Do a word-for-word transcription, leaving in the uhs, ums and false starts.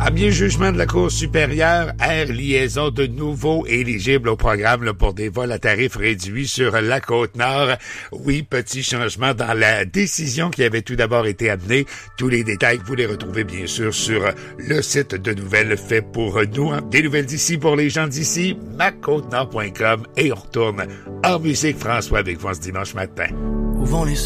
À bien jugement de la Cour supérieure, Air Liaison de nouveau éligible au programme là, pour des vols à tarif réduit sur la Côte-Nord. Oui, petit changement dans la décision qui avait tout d'abord été amenée. Tous les détails, vous les retrouvez bien sûr sur le site de nouvelles fait pour nous. Des nouvelles d'ici pour les gens d'ici, ma côte nord point com, et on retourne en musique, François, avec vous ce dimanche matin. Où vont les